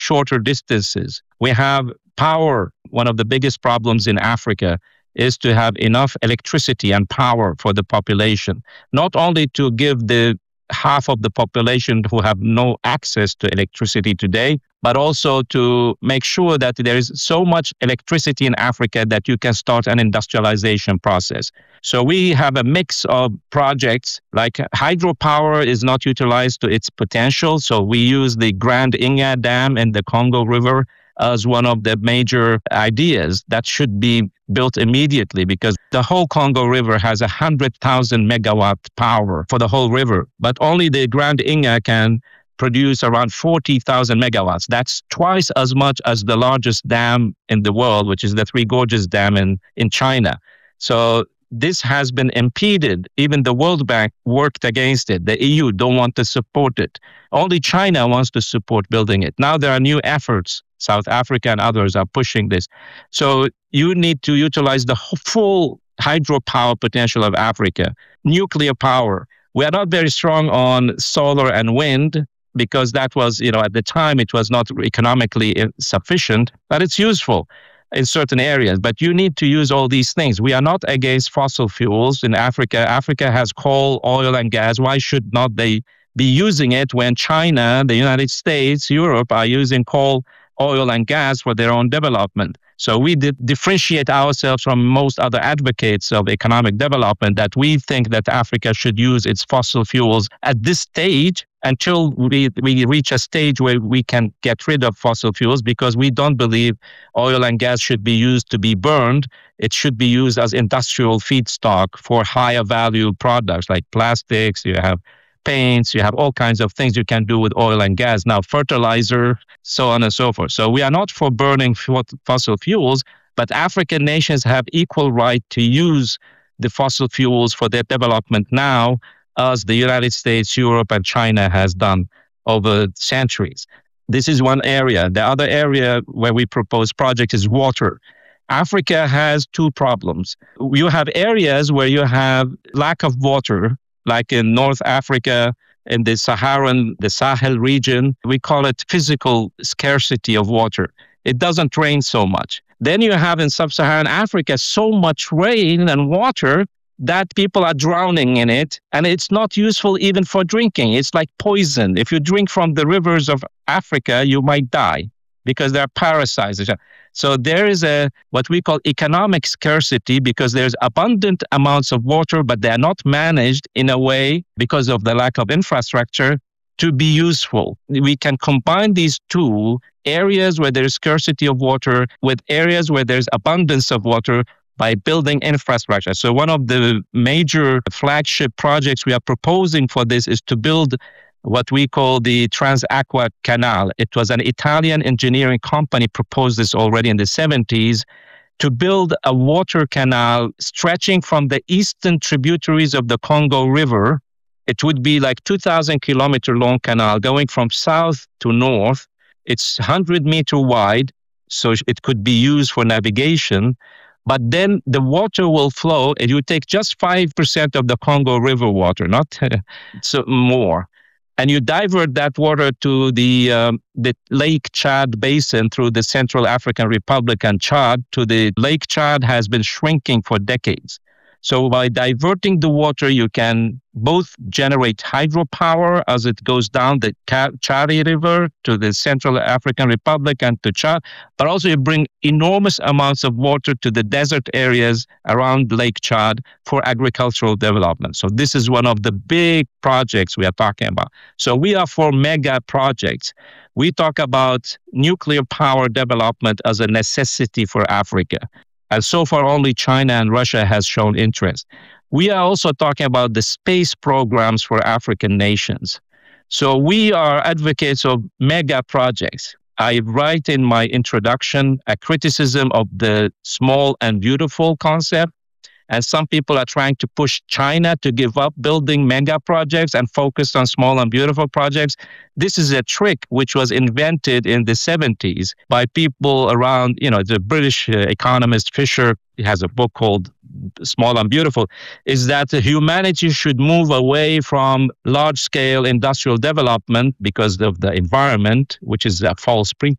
shorter distances. We have power. One of the biggest problems in Africa is to have enough electricity and power for the population, not only to give the half of the population who have no access to electricity today, but also to make sure that there is so much electricity in Africa that you can start an industrialization process. So we have a mix of projects, like hydropower is not utilized to its potential. So we use the Grand Inga Dam in the Congo River as one of the major ideas that should be built immediately, because the whole Congo River has 100,000 megawatt power for the whole river, but only the Grand Inga can produce around 40,000 megawatts. That's twice as much as the largest dam in the world, which is the Three Gorges Dam in China. So this has been impeded. Even the World Bank worked against it. The EU don't want to support it. Only China wants to support building it. Now there are new efforts. South Africa and others are pushing this. So you need to utilize the full hydropower potential of Africa. Nuclear power. We are not very strong on solar and wind, because that was, at the time, it was not economically sufficient, but it's useful in certain areas. But you need to use all these things. We are not against fossil fuels in Africa. Africa has coal, oil, and gas. Why should not they be using it when China, the United States, Europe are using coal, oil, and gas for their own development? So we differentiate ourselves from most other advocates of economic development, that we think that Africa should use its fossil fuels at this stage until we reach a stage where we can get rid of fossil fuels, because we don't believe oil and gas should be used to be burned. It should be used as industrial feedstock for higher value products like plastics. You have paints, you have all kinds of things you can do with oil and gas. Now, fertilizer, so on and so forth. So we are not for burning fossil fuels, but African nations have equal right to use the fossil fuels for their development now, as the United States, Europe, and China has done over centuries. This is one area. The other area where we propose projects is water. Africa has two problems. You have areas where you have lack of water, like in North Africa, in the Sahel region. We call it physical scarcity of water. It doesn't rain so much. Then you have in sub-Saharan Africa so much rain and water that people are drowning in it, and it's not useful even for drinking. It's like poison. If you drink from the rivers of Africa, you might die because there are parasites. So there is what we call economic scarcity, because there's abundant amounts of water, but they are not managed in a way, because of the lack of infrastructure, to be useful. We can combine these two areas where there's scarcity of water with areas where there's abundance of water by building infrastructure. So one of the major flagship projects we are proposing for this is to build what we call the Trans-Aqua Canal. It was an Italian engineering company proposed this already in the 70s, to build a water canal stretching from the eastern tributaries of the Congo River. It would be like 2,000-kilometer long canal going from south to north. It's 100-meter wide, so it could be used for navigation. But then the water will flow, and you take just 5% of the Congo River water, not so more. And you divert that water to the Lake Chad basin through the Central African Republic and Chad. To the Lake Chad has been shrinking for decades. So by diverting the water, you can both generate hydropower as it goes down the Chari River to the Central African Republic and to Chad, but also you bring enormous amounts of water to the desert areas around Lake Chad for agricultural development. So this is one of the big projects we are talking about. So we are for mega projects. We talk about nuclear power development as a necessity for Africa. And so far, only China and Russia has shown interest. We are also talking about the space programs for African nations. So we are advocates of mega projects. I write in my introduction a criticism of the small and beautiful concept. And some people are trying to push China to give up building mega projects and focus on small and beautiful projects. This is a trick which was invented in the 70s by people around, the British economist Fisher. He has a book called Small and Beautiful, is that humanity should move away from large-scale industrial development because of the environment, which is a false